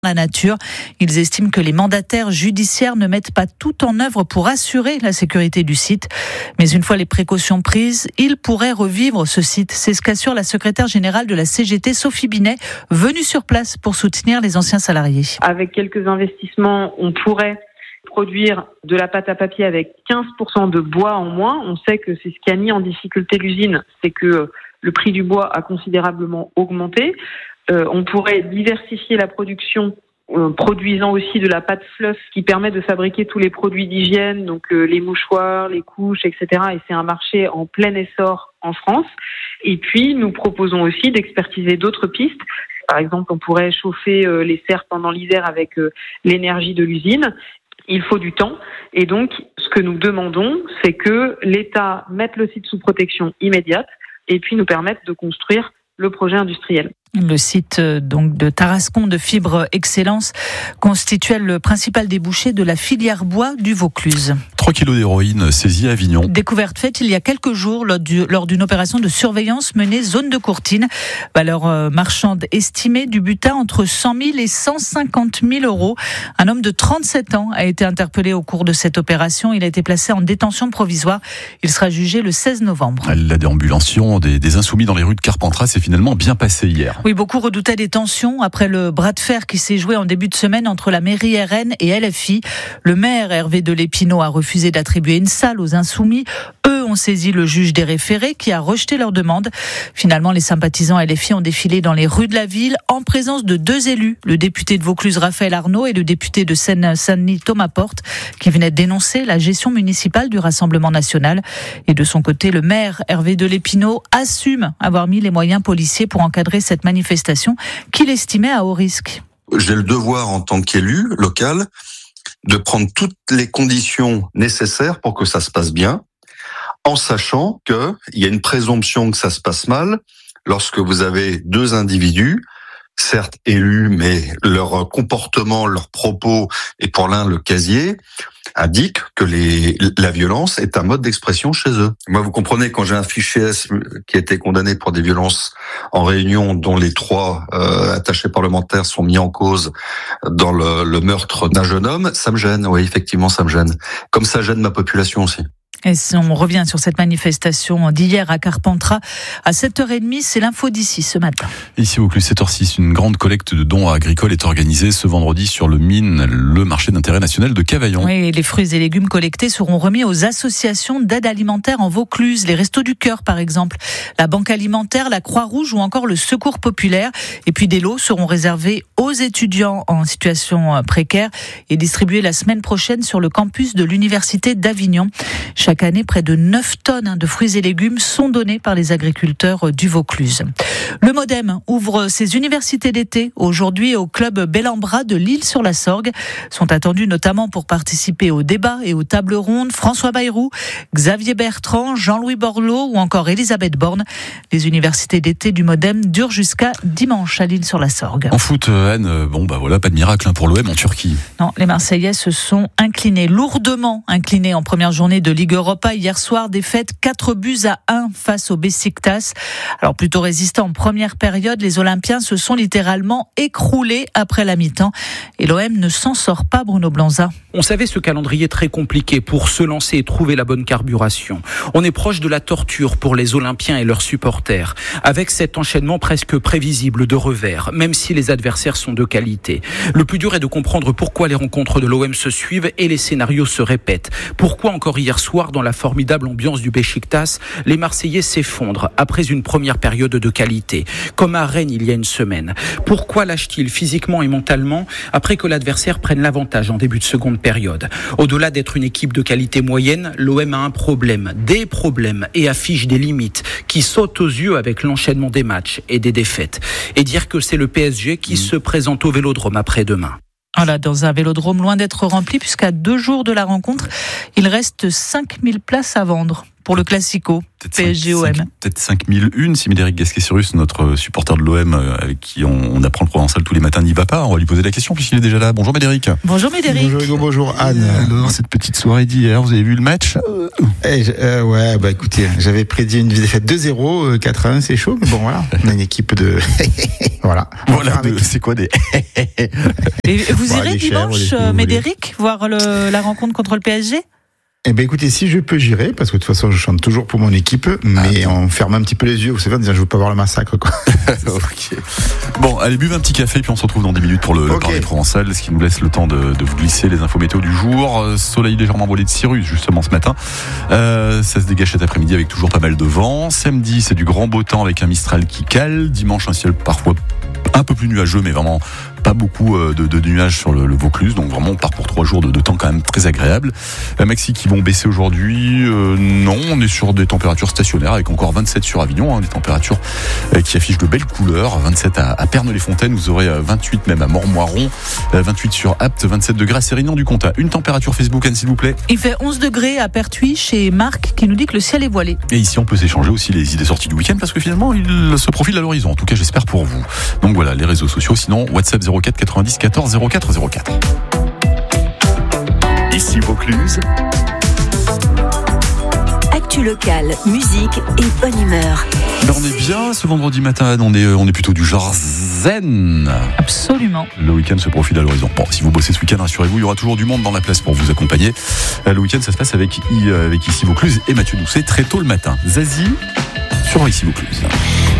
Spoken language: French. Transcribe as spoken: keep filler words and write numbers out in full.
la nature. Ils estiment que les mandataires judiciaires ne mettent pas tout en œuvre pour assurer la sécurité du site. Mais une fois les précautions prises, ils pourraient revivre ce site. C'est ce qu'assure la secrétaire générale de la C G T, Sophie Binet, venue sur place pour soutenir les anciens salariés. Avec quelques investissements, on pourrait produire de la pâte à papier avec quinze pour cent de bois en moins. On sait que c'est ce qui a mis en difficulté l'usine, c'est que le prix du bois a considérablement augmenté. Euh, on pourrait diversifier la production, euh, produisant aussi de la pâte fluff qui permet de fabriquer tous les produits d'hygiène, donc euh, les mouchoirs, les couches, et cetera. Et c'est un marché en plein essor en France. Et puis, nous proposons aussi d'expertiser d'autres pistes. Par exemple, on pourrait chauffer euh, les serres pendant l'hiver avec euh, l'énergie de l'usine. Il faut du temps. Et donc, ce que nous demandons, c'est que l'État mette le site sous protection immédiate et puis nous permette de construire le projet industriel. Le site donc de Tarascon de Fibre Excellence constituait le principal débouché de la filière bois du Vaucluse. trois kilos d'héroïne saisie à Avignon. Découverte faite il y a quelques jours lors, du, lors d'une opération de surveillance menée zone de Courtine. Valeur euh, marchande estimée du butin entre cent mille et cent cinquante mille euros. Un homme de trente-sept ans a été interpellé au cours de cette opération. Il a été placé en détention provisoire. Il sera jugé le seize novembre. La déambulation des, des insoumis dans les rues de Carpentras s'est finalement bien passée hier. Oui, beaucoup redoutaient des tensions après le bras de fer qui s'est joué en début de semaine entre la mairie R N et L F I. Le maire Hervé de Lépinaud a refusé d'attribuer une salle aux insoumis. Eux ont saisi le juge des référés qui a rejeté leur demande. Finalement, les sympathisants L F I ont défilé dans les rues de la ville en présence de deux élus, le député de Vaucluse Raphaël Arnaud et le député de Seine-Saint-Denis Thomas Porte, qui venaient dénoncer la gestion municipale du Rassemblement national. Et de son côté, le maire Hervé de Lépinaud assume avoir mis les moyens policiers pour encadrer cette manifestation qu'il estimait à haut risque. J'ai le devoir en tant qu'élu local de prendre toutes les conditions nécessaires pour que ça se passe bien, en sachant qu'il y a une présomption que ça se passe mal lorsque vous avez deux individus, certes élus, mais leur comportement, leurs propos, et pour l'un le casier, indique que les, la violence est un mode d'expression chez eux. Moi, vous comprenez, quand j'ai un fichier S qui a été condamné pour des violences en réunion, dont les trois euh, attachés parlementaires sont mis en cause dans le, le meurtre d'un jeune homme, ça me gêne, oui, effectivement, ça me gêne. Comme ça gêne ma population aussi. Et si on revient sur cette manifestation d'hier à Carpentras, à sept heures trente, c'est l'info d'ici ce matin. Ici au Vaucluse, sept heures six, une grande collecte de dons agricoles est organisée ce vendredi sur le Mine, le marché d'intérêt national de Cavaillon. Oui, les fruits et légumes collectés seront remis aux associations d'aide alimentaire en Vaucluse, les Restos du Cœur par exemple, la Banque alimentaire, la Croix-Rouge ou encore le Secours populaire. Et puis des lots seront réservés aux étudiants en situation précaire et distribués la semaine prochaine sur le campus de l'Université d'Avignon. Chaque année, près de neuf tonnes de fruits et légumes sont donnés par les agriculteurs du Vaucluse. Le MoDem ouvre ses universités d'été aujourd'hui au club Bel-en-Bras de l'Isle-sur-la-Sorgue. Sont attendus notamment pour participer aux débats et aux tables rondes François Bayrou, Xavier Bertrand, Jean-Louis Borloo ou encore Elisabeth Borne. Les universités d'été du MoDem durent jusqu'à dimanche à l'Isle-sur-la-Sorgue. En foot, Anne, bon bah voilà, pas de miracle hein, pour l'O M en Turquie. Non, les Marseillais se sont inclinés, lourdement inclinés en première journée de Ligue Europa hier soir, défaite quatre buts à un face au Beşiktaş. Alors plutôt résistant en première période, les Olympiens se sont littéralement écroulés après la mi-temps et l'O M ne s'en sort pas, Bruno Blanza. On savait ce calendrier très compliqué pour se lancer et trouver la bonne carburation. On est proche de la torture pour les Olympiens et leurs supporters, avec cet enchaînement presque prévisible de revers, même si les adversaires sont de qualité. Le plus dur est de comprendre pourquoi les rencontres de l'O M se suivent et les scénarios se répètent. Pourquoi encore hier soir, dans la formidable ambiance du Beşiktaş, les Marseillais s'effondrent après une première période de qualité, comme à Rennes il y a une semaine. Pourquoi lâchent-ils physiquement et mentalement après que l'adversaire prenne l'avantage en début de seconde période? Au-delà d'être une équipe de qualité moyenne, l'O M a un problème, des problèmes et affiche des limites qui sautent aux yeux avec l'enchaînement des matchs et des défaites. Et dire que c'est le P S G qui mmh. se présente au Vélodrome après-demain. Voilà, dans un vélodrome loin d'être rempli, puisqu'à deux jours de la rencontre, il reste cinq mille places à vendre. pour le Classico P S G O M. Peut-être cinq mille une si Médéric Gasquet-Sirius, notre supporter de l'O M avec qui on, on apprend le provençal tous les matins, n'y va pas. On va lui poser la question puisqu'il est déjà là. Bonjour Médéric. Bonjour Médéric. Bonjour Hugo, bonjour Anne. Alors, cette petite soirée d'hier, vous avez vu le match? eh, euh, Ouais, bah écoutez, j'avais prédit une défaite deux zéro, quatre à un, c'est chaud, mais bon voilà, on a une équipe de... voilà. Voilà, de, c'est quoi des... Et vous Bon, irez les dimanche, chèvres, les- Médéric, voir le, la rencontre contre le P S G? Eh ben écoutez, si je peux, j'irai, parce que de toute façon, je chante toujours pour mon équipe, mais on ferme un petit peu les yeux, vous savez, en disant, je veux pas voir le massacre, quoi. Ok. Bon, allez, buvez un petit café, puis on se retrouve dans dix minutes pour le, le Ok. parler provençal, ce qui nous laisse le temps de, de vous glisser les infos météo du jour. Euh, Soleil légèrement voilé de Cyrus, justement, ce matin. Euh, ça se dégage cet après-midi avec toujours pas mal de vent. Samedi, c'est du grand beau temps avec un Mistral qui cale. Dimanche, un ciel parfois un peu plus nuageux, mais vraiment pas beaucoup de, de nuages sur le, le Vaucluse, donc vraiment on part pour trois jours de, de temps quand même très agréable. Euh, Maxi qui vont baisser aujourd'hui, euh, non, on est sur des températures stationnaires avec encore vingt-sept sur Avignon, hein, des températures euh, qui affichent de belles couleurs. vingt-sept à, à Pernes-les-Fontaines, vous aurez euh, vingt-huit même à Mormoiron, euh, vingt-huit sur Apt, vingt-sept degrés à Sérignan-du-Comtat. Une température Facebook, Anne, s'il vous plaît. Il fait onze degrés à Pertuis chez Marc qui nous dit que le ciel est voilé. Et ici, on peut s'échanger aussi les idées sorties du week-end parce que finalement, il se profile à l'horizon. En tout cas, j'espère pour vous. Donc voilà, les réseaux sociaux. Sinon, WhatsApp zéro quatre quatre-vingt-dix quatorze zéro quatre zéro quatre. Ici Vaucluse. Actu locale, musique et bonne humeur. Ben on est bien ce vendredi matin, on est, on est plutôt du genre zen. Absolument. Le week-end se profile à l'horizon. Bon, si vous bossez ce week-end, rassurez-vous, il y aura toujours du monde dans la place pour vous accompagner. Le week-end, ça se passe avec, avec Ici Vaucluse et Mathieu Doucet très tôt le matin. Zazie sur Ici Vaucluse.